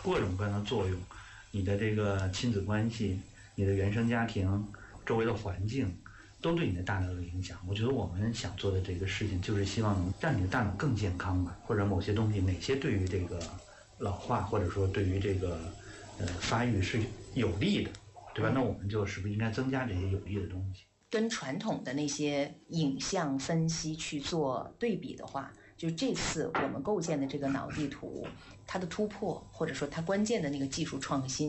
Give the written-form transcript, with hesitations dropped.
各种各样的作用，你的这个亲子关系、你的原生家庭、周围的环境，都对你的大脑有影响。我觉得我们想做的这个事情，就是希望能让你的大脑更健康吧，或者某些东西，哪些对于这个老化，或者说对于这个发育是有利的，对吧？那我们就是不是应该增加这些有利的东西？ 跟传统的那些影像分析去做对比的话，就这次我们构建的这个脑地图，它的突破或者说它关键的那个技术创新，